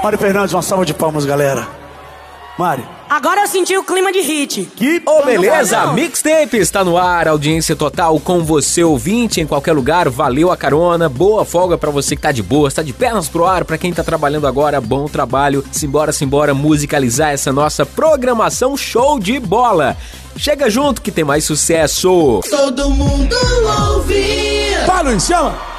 Mário Fernandes, uma salva de palmas, galera. Mário. Agora eu senti o clima de hit. Que beleza, Mixtape está no ar, audiência total com você, ouvinte, em qualquer lugar, valeu a carona, boa folga pra você que tá de boa, tá de pernas pro ar, pra quem tá trabalhando agora, bom trabalho, simbora musicalizar essa nossa programação show de bola. Chega junto que tem mais sucesso. Todo mundo ouvir. Fala, chama.